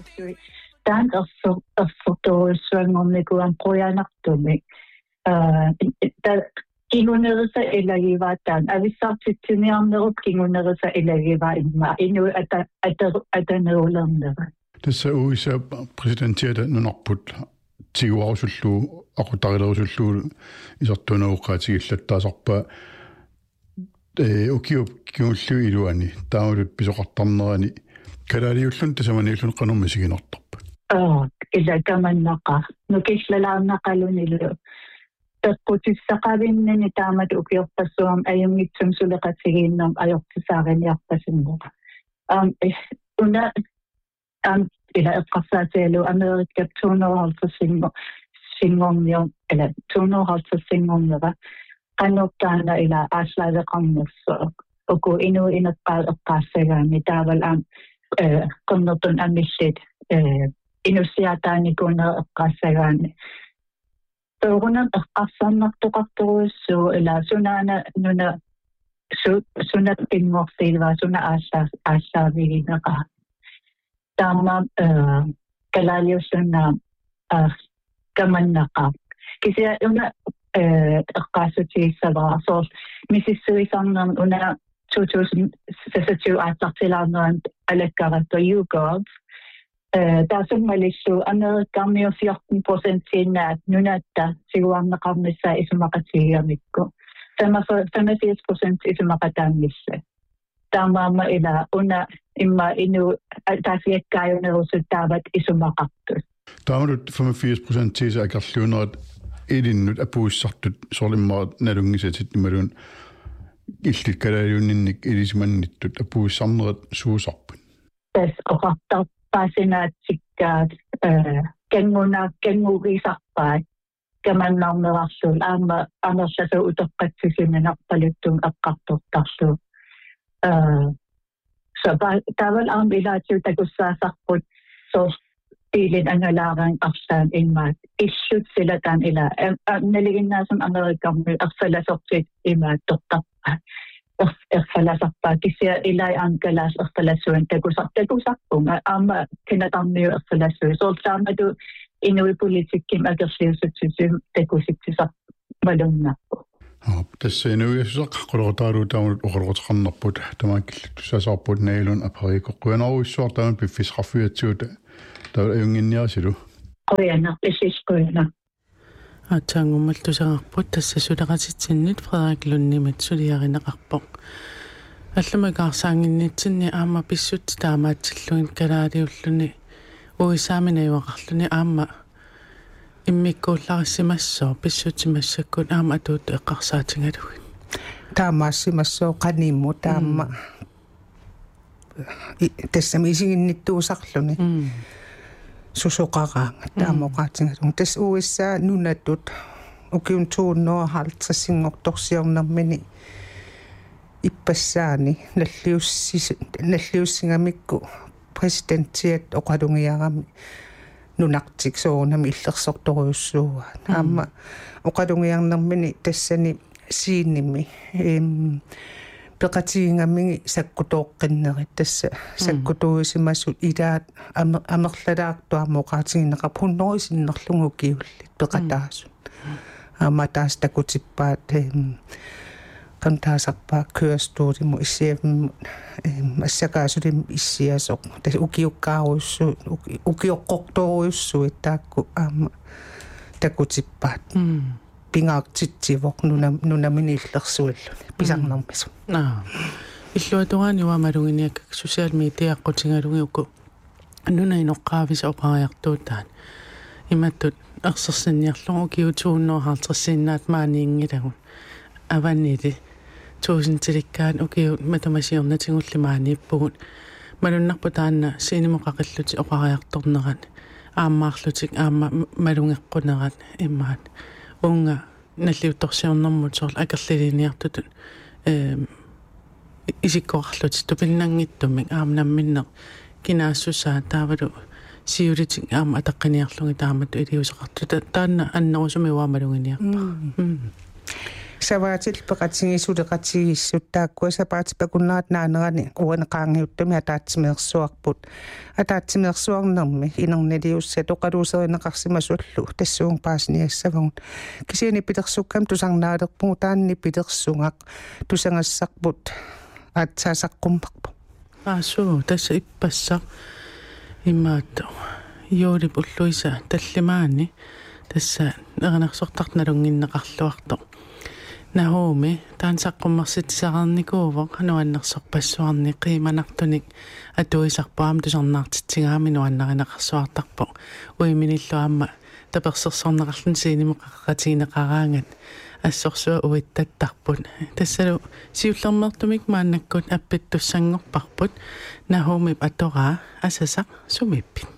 sui dan erfortoruissuanngornikuan projanartumi kingunerisa ilagivaatan avissartitsiniarnerup kingunerisa ilagiva imma inu ataneulernera tässä uisa presidenttiada nunarput tiguarusullu aqutarilerusullu isartunuuqqaatigillattaasarpa ukiup kiullu iluani taamulut pisoqartarnerani kalaliullun tasamaniullun qanermisiginertarpa illa kamannaqa nukillalaarnaqalunilu taqqutissaqavinnani taamat ukiorpassuam ayungitsum suleqatigiinnam ajortisaariniarpasinneqa una ila eqqarsaatialu amerikkat 250 singornium eller 250 singornera qannuttaana ila aaslaaveqarnersu uku inu inaqqaal eqqaassagaani taaval qonnutun amillit inussiataanikunna eqqaassagaani torunan eqqarsaannartuqarturuussuu ila sunaana nuna sunat pimmorsiilva suna aassaavigineqa taama kalaliussuna kamannaqa kisia una eqqaasutiissavaa soor misissuisarnern una 2022 aatartilaarneran alakkarattu YouGov taasummalissuu amerikkaarmiu 14% nunatta siguarneqarnissa isumaqatigiamikku 85% isumaqataannissa taamaama ila una imma inu taasiakkaayunerusut taavat isumaqartut taamulut 85% tiisa akerluunerat ilinnut apuissartut sorlimmarat nalungisatit imalun illit kalaliunninnik ilismannittut apuissarnerat suusarpun tas oqartarpaasinaatikkaat kenguurisarpaat kamannarnerarluun aama anersasu utoqqatsisinanarpaluttum eqqartortarlu so taaval ilaatiut takussaasarput so tiilin angalaaran qarsaan immaat issut silatan ila naliginnaasum amerikkammi erfalasortit imaat tortarpa erfalasarpa kisia ilai ankalaas erfalassuun takusarpunga aama kinatarmiu erfalassuu soortaamatu inui politikkim akersliusutsisum takusitsisar malungnarpu tässä inuiasaqaqulortaalu taamulut oqolorteqarnerput tamaakillussaasarput nailun apariikoqquanaruissuar taamun piffisqarfiatsiuta taula ayunginniarsilu qoyana isisquyana атаангуммалтусагаарпут тасса сулеқатитсиннит Фредерик Луннимат сулиариneqarpoq алламакаарсаангиннитсинни аама писсут таамаатсиллугин калаалиуллуни уисаамина юақарлуни аама иммиккууллариссимассоо писсутимассаккут аама атуут эққарсаатингалуги таамаассимассоо qaнимму таама тассами исигинниттуусарлуни сусоқараанга таамоқаатингалуг тас уиссаа нунаттут укиун 250 иппассаани наллиуссингамикку президентиат оқалунгиарами нунартик соонами иллерсорторуйуссууа аама оқалунгиарнэрмини тассани сиинними пеқатигингаммиги саккутооққиннери тасса саккутуисимассут илаат амерлалаартуамоқаатигинеқап хуннорисиннерлугу киуллит пеқатаасу аама таас такутиппаат кантаасарпаа кørstuudimmu иссиавимму ассакаасулим иссиасоқ тас укиуккааруйуссуу укиоққорторуйуссуит таакку аама такутиппаат пингаактитсивоқ нунамини иллерсуаллуни писарнармису иллуатугаани уамалугиниак социал медиаққутингалуги уку нунаиноққаавис опариартуутаан иматтут ерсерсинниарлугу киутууннуархаартэрсииннаат мааниингилагун аваннити туусинтиликкаат укиут матамасиорнатингуллимаанииппугут малуннарпу таанна синимоқақиллути опариарторнерат ааммаарлутик аама малунгеққунерат иммаат унга наллиутторсиорнэрмут сорл акерлилиниартутут исиккоарлути тупиннангиттумик аамнамминнеқ кинаассусаа таавалу сиулитик аама атаққиниарлуги таамату илиусеқарту таанна аннерусуми уаамалугиниарпа Savaatil peqatingissuleqatigissut taakkua sapaatipakunnaat naanerani uaneqaangiuttami ataatimeersuarput ataatimeersuarnermi inernaliussa toqaluuserineqarsimasullu tassuung paasniassavagun kisiani pitersukkam tusarnaalerpugu taanni pitersungaq tusangassarput aatsaasaqqummaqpu Aasuu tässä ippassaq immaattu juulip ulluisa tallimaani tässä eqanarsortarnalunginneqarluartoq Nahomi taansaqqummarsitisaqarnikuuvoq nuannersorpassuarni qiimanartunik atuisarpaam tusarnaartitsigaami nuannarineqarsuartarpoq uiminilluamma tapersersorneqarlun siinimeqaqqatigineqaraangat assorsua uittattarput tassalu siullermertumik maannakkut appittussangorparput Nahomi atoraa asasaq sumippit